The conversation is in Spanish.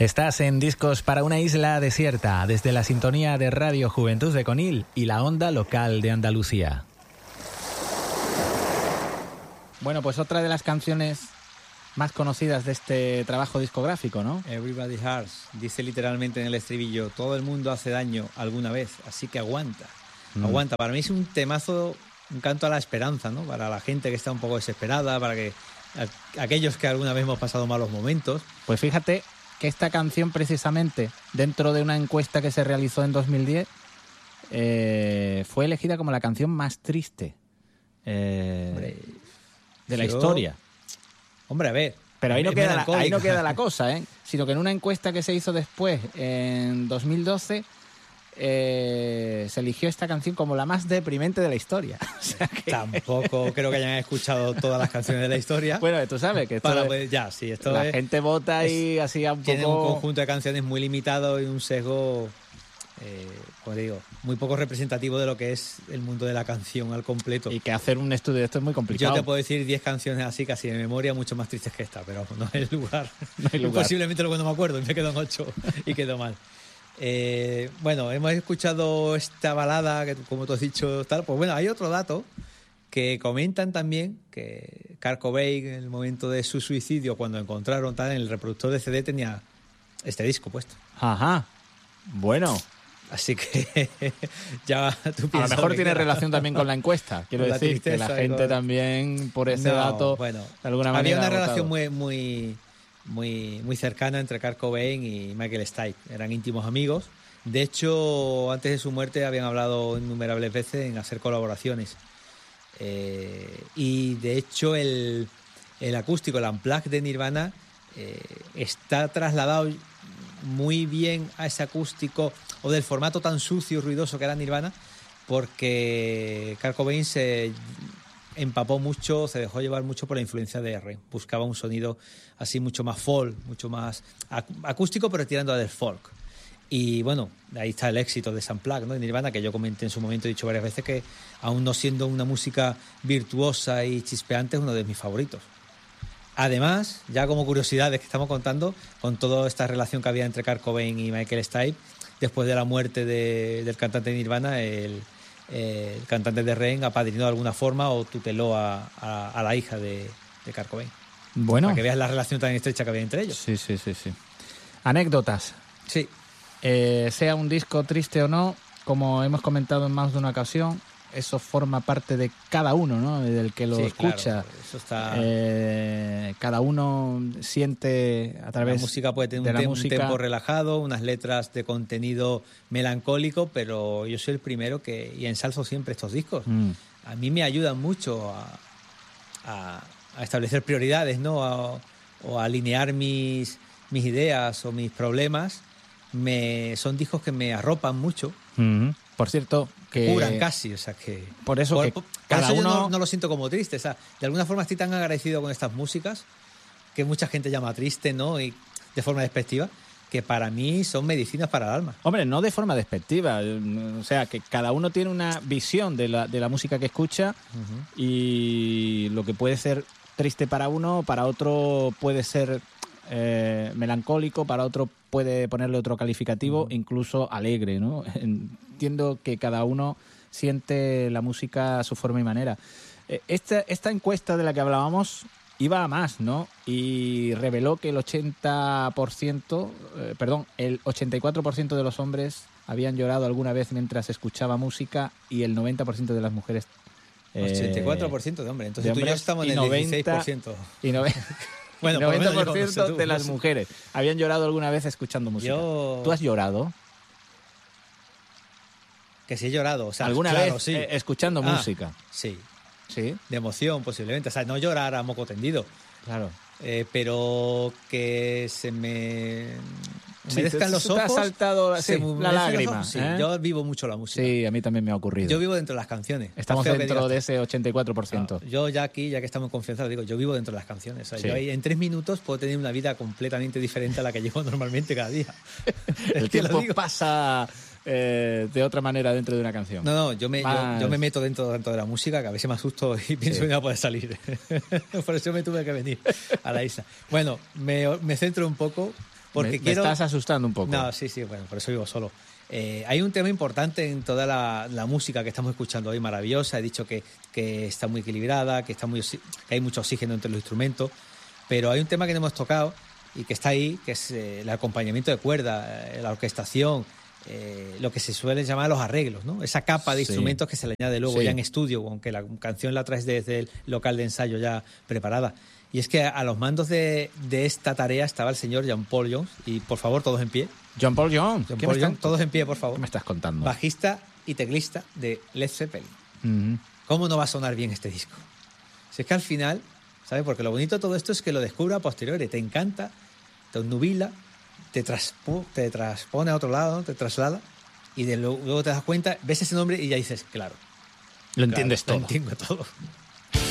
Estás en Discos para una isla desierta, desde la sintonía de Radio Juventud de Conil y la onda local de Andalucía. Bueno, pues otra de las canciones más conocidas de este trabajo discográfico, ¿no? Everybody Hurts, dice literalmente en el estribillo, todo el mundo hace daño alguna vez, así que aguanta. Aguanta. Para mí es un temazo, un canto a la esperanza, ¿no? Para la gente que está un poco desesperada, para que aquellos que alguna vez hemos pasado malos momentos. Pues fíjate que esta canción, precisamente, dentro de una encuesta que se realizó en 2010, fue elegida como la canción más triste de la historia. Hombre, a ver. Pero ahí no queda la cosa, ¿eh? Sino que en una encuesta que se hizo después, en 2012, se eligió esta canción como la más deprimente de la historia. O sea que... Tampoco creo que hayan escuchado todas las canciones de la historia. Bueno, tú sabes que esto la gente vota y así un poco... Tiene un conjunto de canciones muy limitado y un sesgo, como digo, muy poco representativo de lo que es el mundo de la canción al completo. Y que hacer un estudio de esto es muy complicado. Yo te puedo decir 10 canciones así, casi de memoria, mucho más tristes que esta, pero no hay lugar. No hay lugar. Posiblemente luego no me acuerdo y me quedo en 8 y quedo mal. Bueno, hemos escuchado esta balada que, como tú has dicho, tal. Pues bueno, hay otro dato que comentan también que Kurt Cobain, en el momento de su suicidio, cuando encontraron tal, en el reproductor de CD tenía este disco puesto. Ajá. Bueno. Así que ya tú piensas. A lo mejor tiene relación también con la encuesta. Quiero decir que la gente también, por ese dato, bueno, de alguna manera. Había una relación muy cercana entre Kurt Cobain y Michael Stipe. Eran íntimos amigos. De hecho, antes de su muerte habían hablado innumerables veces en hacer colaboraciones. Y de hecho el acústico, el Unplugged de Nirvana, está trasladado muy bien a ese acústico o del formato tan sucio y ruidoso que era Nirvana, porque Kurt Cobain se empapó mucho, se dejó llevar mucho por la influencia de R. Buscaba un sonido así mucho más folk, mucho más acústico, pero tirando del folk. Y bueno, ahí está el éxito de ese Unplugged, ¿no? De Nirvana, que yo comenté en su momento, he dicho varias veces que, aún no siendo una música virtuosa y chispeante, es uno de mis favoritos. Además, ya como curiosidades que estamos contando, con toda esta relación que había entre Kurt Cobain y Michael Stipe, después de la muerte del cantante de Nirvana, el cantante de Rain apadrinó de alguna forma o tuteló a la hija de Kurt Cobain. Bueno. Para que veas la relación tan estrecha que había entre ellos. Sí. Anécdotas. Sí. Sea un disco triste o no, como hemos comentado en más de una ocasión, eso forma parte de cada uno, ¿no? Del que lo escucha. Claro, eso está... cada uno siente a través de la música puede tener un tempo relajado, unas letras de contenido melancólico, pero yo soy el primero y ensalzo siempre estos discos. A mí me ayudan mucho a establecer prioridades, ¿no? O a alinear mis ideas o mis problemas. Son discos que me arropan mucho. Por cierto, que curan casi, o sea que... Por eso cada uno no lo siento como triste, o sea, de alguna forma estoy tan agradecido con estas músicas que mucha gente llama triste, ¿no? Y de forma despectiva, que para mí son medicinas para el alma. Hombre, no de forma despectiva, o sea, que cada uno tiene una visión de la música que escucha y lo que puede ser triste para uno, para otro puede ser melancólico, para otro puede ponerle otro calificativo, incluso alegre, ¿no? Entiendo que cada uno siente la música a su forma y manera. Esta encuesta de la que hablábamos iba a más, ¿no? Y reveló que el 84% de los hombres habían llorado alguna vez mientras escuchaba música y el 90% de las mujeres... 84% de hombres, entonces tú y yo estamos en el 16%. Bueno, el 90% de las mujeres habían llorado alguna vez escuchando música. ¿Tú has llorado? Que sí he llorado. O sea, ¿alguna vez sí. Escuchando música? Sí. ¿Sí? De emoción, posiblemente. O sea, no llorar a moco tendido. Claro. Pero que se me humedezcan los ojos. Te ha saltado la lágrima. Sí, yo vivo mucho la música. Sí, a mí también me ha ocurrido. Yo vivo dentro de las canciones. Estamos dentro de ese 84%. No, yo ya aquí, ya que estamos en confianza, lo digo, yo vivo dentro de las canciones. O sea, yo en 3 minutos puedo tener una vida completamente diferente a la que llevo normalmente cada día. El tiempo pasa de otra manera dentro de una canción. No, yo me meto dentro de la música, que a veces me asusto y pienso que no voy a poder salir. Por eso me tuve que venir a la isla. Bueno, me centro un poco porque me estás asustando un poco. No, sí, bueno, por eso vivo solo. Hay un tema importante en toda la música que estamos escuchando hoy, maravillosa. He dicho que está muy equilibrada, que hay mucho oxígeno entre los instrumentos, pero hay un tema que no hemos tocado y que está ahí, que es el acompañamiento de cuerda, la orquestación, lo que se suele llamar los arreglos, ¿no? Esa capa de instrumentos que se le añade luego ya en estudio, aunque la canción la traes desde el local de ensayo ya preparada. Y es que a los mandos de esta tarea estaba el señor John Paul Jones, y por favor, todos en pie. John Paul Jones. Todos en pie, por favor. ¿Qué me estás contando? Bajista y teclista de Led Zeppelin. Uh-huh. ¿Cómo no va a sonar bien este disco? Si es que al final, ¿sabes? Porque lo bonito de todo esto es que lo descubre a posteriori. Te encanta, te obnubila, te transpone a otro lado, ¿no? Te traslada, y luego te das cuenta, ves ese nombre y ya dices, claro. Lo entiendes todo. Lo entiendo todo.